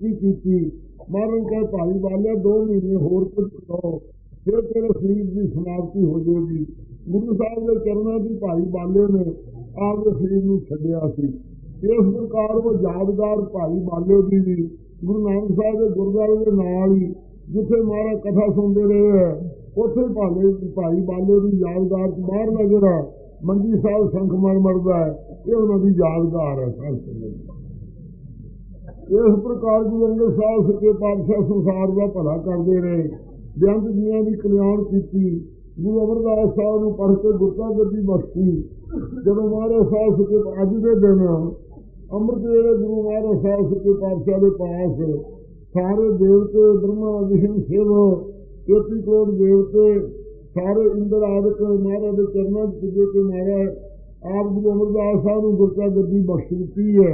की मारन कह भाई बालिया 2 महीने होर कुछ करो फिर तेरे शरीर की समाप्ति हो जाएगी। गुरु साहब के चरणों की भाई बाले ने आपके शरीर में छड्या सी। इस प्रकार वो यादगार भाई बाले की भी गुरु नानक साहब के गुरुद्वारे के नाल ही जिथे महाराज कथा सुनते रहे है उथे भाई बाले की यादगार बाहर नजर आ मंजी साहब शंख मरदा है, ये उन्होंने यादगार है। इस प्रकार गुरु अंगद साहब सच्चे पातशाह संसार का भला करते रहे, बेअंत जियां की कल्याण की। गुरु अमरदास साहब ने पढ़ के गुरता गद्दी बख्शी। जब महाराज साहब सच्चे अज के दिन अमृत वेले गुरु महाराज साहब सच्चे पातशाह के पास सारे देवते ब्रह्मा विष्णु शिव 33 करोड़ देवते सारे इंद्र आदि महाराज के चरणों पूजे के महाराज आप गुरु अमरदास साहब ने गुरता गद्दी बख्श दी है।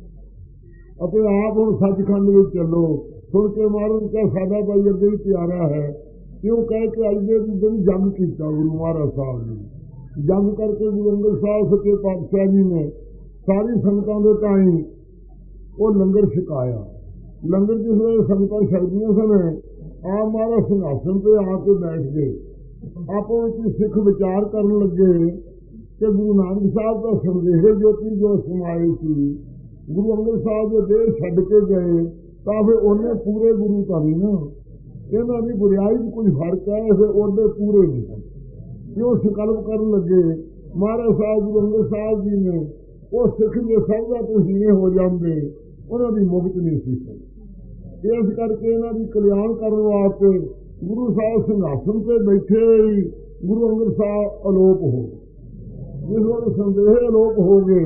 आप हम सचखंड में चलो सुन के महाराज का सादा भाई अगे ही प्यारा है क्यों कह के अज के दिन जंग किया गुरु महाराज साहब ने। जंग करके गुरु अंगद साहब सच्चे पातशाह जी ने सारी संगतां के ताई वो लंगर छकाया। लंगर जिस वे संगतां छकदियां सन आप महाराज सिंहासन पे आके बैठ गए। आपो सिख विचार करन लगे कि गुरु नानक साहब का संदेह ज्योति जो समाए सी गुरु अंगद साहब जो देर छड्ड के गए तो फिर उन्हें पूरे गुरु तो नहीं ना, इन्हों की बुराई में कोई फर्क है, फिर उन्हें पूरे नहीं है। क्यों संकल्प कर लगे महाराज साहब गुरु अंगद साहब जी ने वो सिख जो सबका तो हीने हो जाते उन्होंने मुक्त नहीं सी। इस करके इन्हों की कल्याण करने वास्ते गुरु साहब सिंहासन पे बैठे ही गुरु अंगद साहब अलोप हो गए। जिस वक्त संदेह अलोप हो गए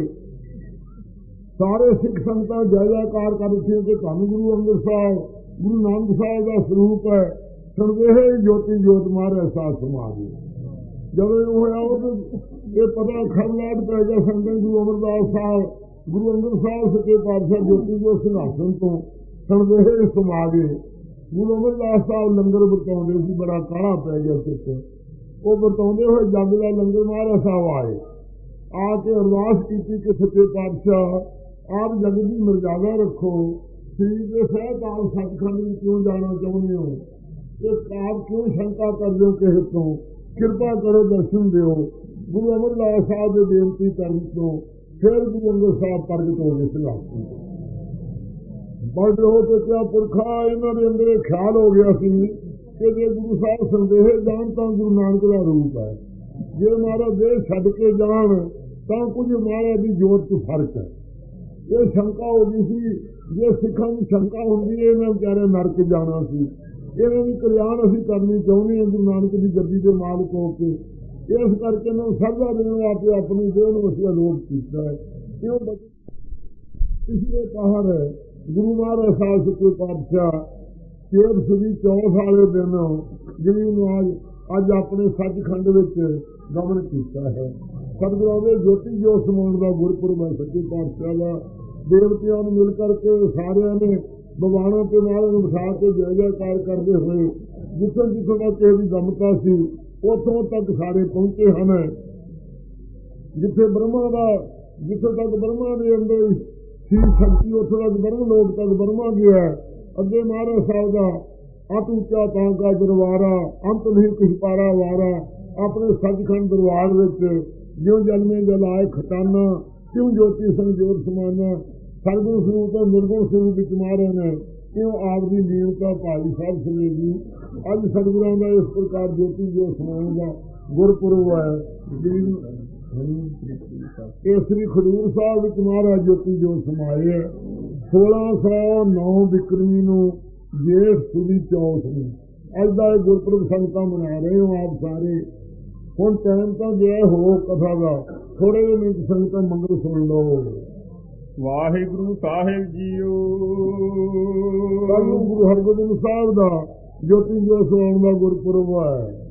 सारे सिख संगतां जय जयकार कर उठियां कि धन गुरु अंगद साहब गुरु नानक साहब का स्वरूप है। संदेह ज्योति ज्योत महाराज साहब समा गए। जब होया ये पता खरलाट पै गया संगत गुरु अमरदास साहब गुरु अंगद साहब सच्चे पातशाह ज्योति जो सिंहासन तो संदेह समा गए। गुरु अमरदास साहब लंगर बरताउंदे सी, बड़ा काला पै गया चित्त। वो बरताउंदे हुए जग का लंगर महाराज साहब आए आके अरदास की कि सच्चे पातशाह आप जग की मर्यादा रखो, श्री के सहत आप सचखंड में क्यों जाना चाहते हो, आप क्यों शंका कर दो किसी तो, कृपा करो दर्शन दो। गुरु अमरदास साहब की बेनती करने तो फिर गुरु अंगद साहब प्रगट हो गए सिंहासन बड़ हो के क्या पुरखा इन्होंने अंदर ख्याल हो गया सी कि जे गुरु साहब संदेह जान तो गुरु नानक का रूप है, जे महाराज देह छड्ड के जान तो कुछ महाराज की जोत च फर्क है। ये शंका हो गई सी, जे सिखा की शंका होंगी इन्हें बेचारे नरक जाना सी, इन्हों की कल्याण असीं करनी चाहते हैं गुरु नानक की गद्दी के मालिक होके। इस करके ना सरदा देने आप अपनी देह असीं अलोप किया है। क्यों पिछले पहाड़ है गुरु महाराज साहब सच्चे पातशाह चेत सुदी 14 वाले दिन जिन्होंने अज अपने सचखंड गमन किया है। सतगुरां दे ज्योति जो समाउण का गुरपुरब है सच्चे पातशाह का। देवतियों ने मिल करके सारे ने भगवानों के महाराज बिठा के जय जयकार करते हुए जिथों जिथों तक किसी गमता सी उतों तक सारे पहुंचे हैं। जिथे ब्रह्मा का जिथों तक ब्रह्मा के अंदर सी शक्ति उथों तक ब्रह्म लोक तक ब्रह्मा गया है। अगे महाराज साहब का अत उच्चा तां का दरबारा अंत नहीं कुछ पारा वारा अपने सचखंड दरबार ज्यों जन्मे जलाए खटाना क्यों ज्योति संग जोत समाना सरगुण स्वरूप और निर्गुण स्वरूप विच महाराज ने क्यों आपकी लीनता भाई साहब समेगी। अज सतगुरां का इस प्रकार ज्योति जो समाने का गुरपुरब है। ये श्री खडूर साहब विच महाराज ज्योति जो समाए 1609 बिक्रमी नूं जेठ सुदी चौथ में अज का गुरपुरब संगतां मना रहे हो आप सारे। हुण टाइम तो गया हो कथा का, थोड़े मिनट संगतां मंगल सुन लो। वाहिगुरु साहिब जीओ। गुरु हरगोबिंद साहब का ज्योति जो समाउण का गुरपुरब है।